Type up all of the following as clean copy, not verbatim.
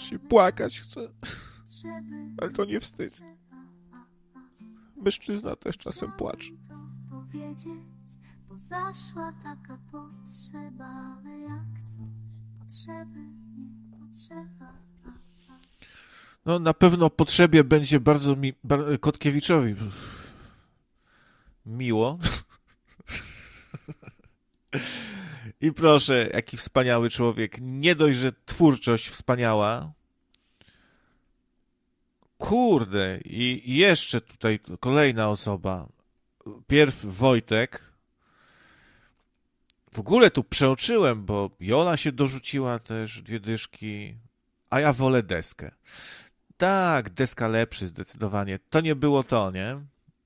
i płakać chcę. Ale to nie wstyd. Mężczyzna też czasem płacze. Bo zaszła taka potrzeba, ale jak coś potrzeby nie potrzeba. No na pewno potrzebie będzie bardzo Kotkiewiczowi miło. I proszę, jaki wspaniały człowiek. Nie dość, że twórczość wspaniała. Kurde, i jeszcze tutaj kolejna osoba. Pierw Wojtek. W ogóle tu przeoczyłem, bo Jola się dorzuciła też 2 dyszki, a ja wolę deskę. Tak, deska lepszy zdecydowanie. To nie było to, nie?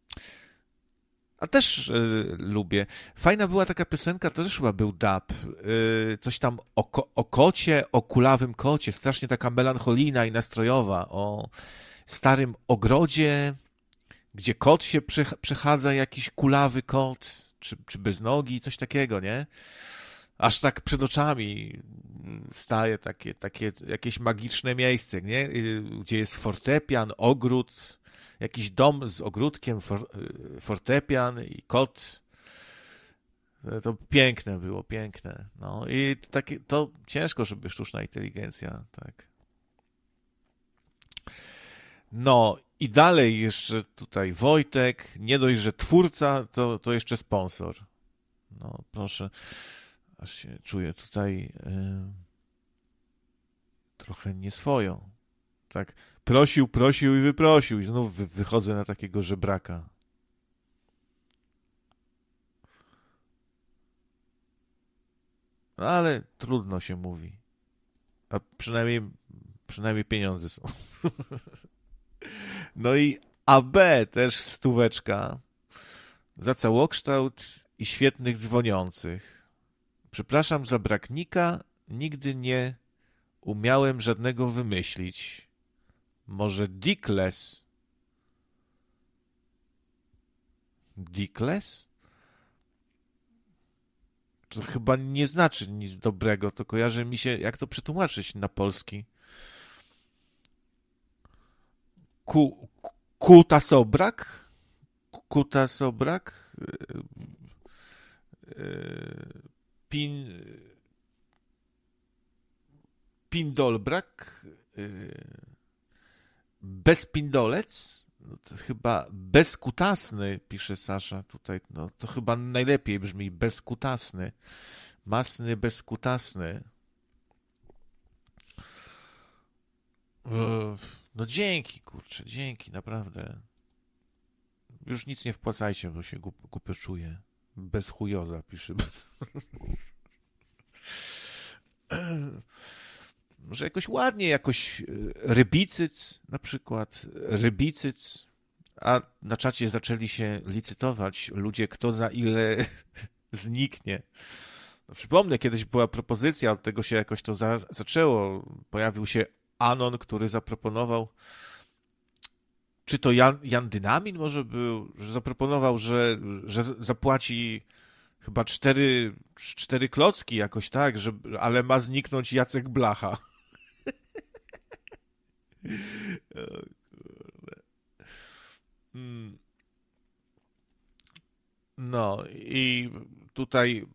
A też lubię. Fajna była taka piosenka, to też chyba był dub. Coś tam o kocie, o kulawym kocie. Strasznie taka melancholijna i nastrojowa. O starym ogrodzie, gdzie kot się przechadza, jakiś kulawy kot, czy bez nogi, coś takiego, nie? Aż tak przed oczami staje takie jakieś magiczne miejsce, nie? Gdzie jest fortepian, ogród, jakiś dom z ogródkiem, fortepian i kot. To piękne było, piękne. No i to ciężko, żeby sztuczna inteligencja, tak. No i dalej jeszcze tutaj Wojtek, nie dość, że twórca, to jeszcze sponsor. No proszę, aż się czuję tutaj trochę nieswojo. Tak, prosił i wyprosił i znów wychodzę na takiego żebraka. No, ale trudno się mówi. A przynajmniej pieniądze są. No i AB też 100 za całokształt i świetnych dzwoniących. Przepraszam za brak nika, nigdy nie umiałem żadnego wymyślić. Może Dickless? Dickless? To chyba nie znaczy nic dobrego, to kojarzy mi się, jak to przetłumaczyć na polski. Kutasobrak? Kutasobrak? Pindolbrak? Bezpindolec? No to chyba bezkutasny, pisze Sasza tutaj. No to chyba najlepiej brzmi bezkutasny. Masny, bezkutasny. No dzięki, kurczę, dzięki, naprawdę. Już nic nie wpłacajcie, bo się głupio czuję. Bez chujoza, pisze. Może jakoś ładnie, jakoś rybicyc na przykład, rybicyc, a na czacie zaczęli się licytować ludzie, kto za ile zniknie. No, przypomnę, kiedyś była propozycja, od tego się jakoś to zaczęło. Pojawił się Anon, który zaproponował, czy to Jan Dynamin może był, że zaproponował, że zapłaci chyba 4 klocki jakoś tak, ale ma zniknąć Jacek Blacha. No i tutaj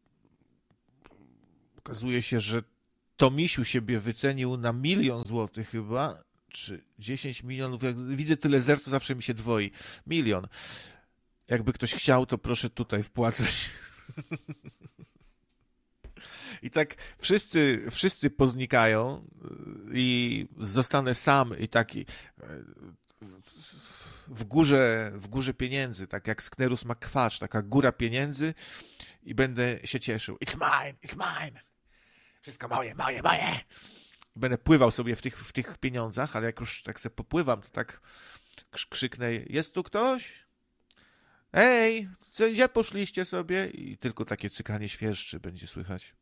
okazuje się, że Tomisiu siebie wycenił na 1 000 000 złotych chyba, czy 10 milionów. Jak widzę tyle zer, to zawsze mi się dwoi. 1 000 000. Jakby ktoś chciał, to proszę tutaj wpłacać. I tak wszyscy poznikają i zostanę sam i taki w górze pieniędzy, tak jak Sknerus McQuatch, taka góra pieniędzy i będę się cieszył. It's mine. Wszystko moje. Będę pływał sobie w tych pieniądzach, ale jak już tak sobie popływam, to tak krzyknę, jest tu ktoś? Ej, gdzie poszliście sobie? I tylko takie cykanie świerszczy będzie słychać.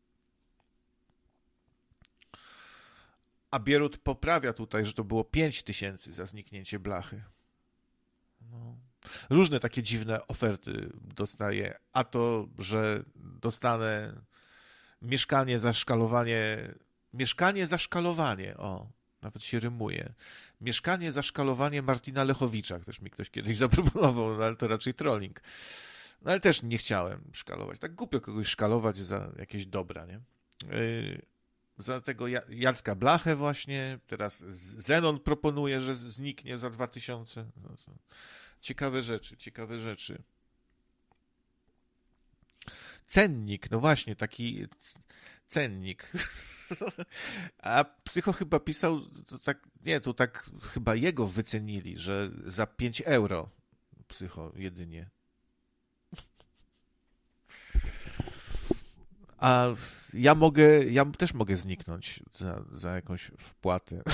A Bierut poprawia tutaj, że to było 5000 za zniknięcie blachy. No. Różne takie dziwne oferty dostaję. A to, że dostanę mieszkanie za szkalowanie. O, Nawet się rymuje. Mieszkanie za szkalowanie Martina Lechowicza. Też mi ktoś kiedyś zaproponował, no ale to raczej trolling. No ale też nie chciałem szkalować. Tak głupio kogoś szkalować za jakieś dobra, nie? Za tego Jacka Blachę właśnie. Teraz Zenon proponuje, że zniknie za 2000. No, ciekawe rzeczy, ciekawe rzeczy. Cennik, no właśnie, taki cennik. A Psycho chyba pisał, to tak, nie, to tak chyba jego wycenili, że za 5 euro Psycho jedynie. A ja też mogę zniknąć za jakąś wpłatę.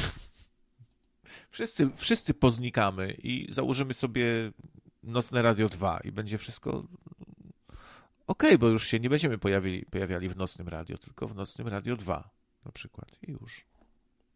Wszyscy poznikamy i założymy sobie Nocne Radio 2 i będzie wszystko okej, bo już się nie będziemy pojawiali w Nocnym Radio, tylko w Nocnym Radio 2 na przykład i już.